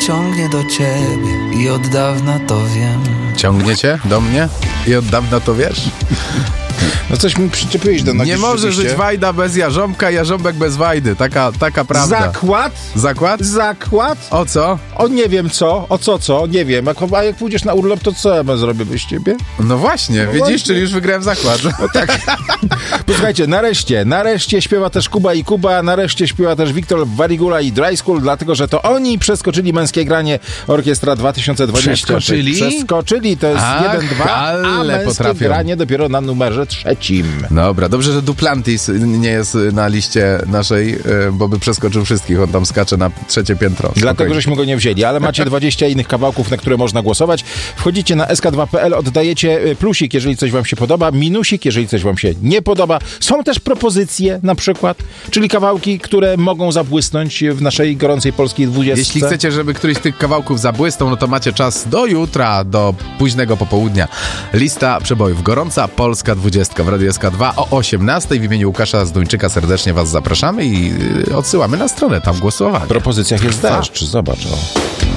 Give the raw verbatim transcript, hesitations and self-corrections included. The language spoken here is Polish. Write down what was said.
ciągnie do ciebie i od dawna to wiem. Ciągnie cię do mnie i od dawna to wiesz? No coś mi przyczepiłeś do nogi. Nie może żyć Wajda bez Jarząbka, Jarząbek bez Wajdy. Taka, taka prawda. Zakład? Zakład? Zakład? O co? O nie wiem co, o co co, nie wiem. Jak, a jak pójdziesz na urlop, to co ja zrobię bez ciebie? No właśnie, No widzisz, właśnie. czyli już wygrałem zakład. No tak. Posłuchajcie, nareszcie, nareszcie śpiewa też Kuba i Kuba, nareszcie śpiewa też Wiktor Warigula i Dry School, dlatego, że to oni przeskoczyli męskie granie Orkiestra dwa tysiące dwadzieścia. Przeskoczyli? Przeskoczyli, to jest Ach, jeden dwa, a ale męskie potrafią. granie dopiero na numerze trzecim. Dobra, dobrze, że Duplantis nie jest na liście naszej, bo by przeskoczył wszystkich. On tam skacze na trzecie piętro. Dlatego, Spokojnie. żeśmy go nie wzięli, ale macie dwadzieścia innych kawałków, na które można głosować. Wchodzicie na es ka dwa kropka pe el, oddajecie plusik, jeżeli coś wam się podoba, minusik, jeżeli coś wam się nie podoba. Są też propozycje na przykład, czyli kawałki, które mogą zabłysnąć w naszej gorącej polskiej dwudziestce. Jeśli chcecie, żeby któryś z tych kawałków zabłysnął, no to macie czas do jutra, do późnego popołudnia. Lista przebojów. Gorąca Polska dwudziestka w Radiu S K dwa o osiemnastej. W imieniu Łukasza Zduńczyka serdecznie was zapraszamy i odsyłamy na stronę. Tam głosowanie. W propozycjach jest deszcz, zobacz. O.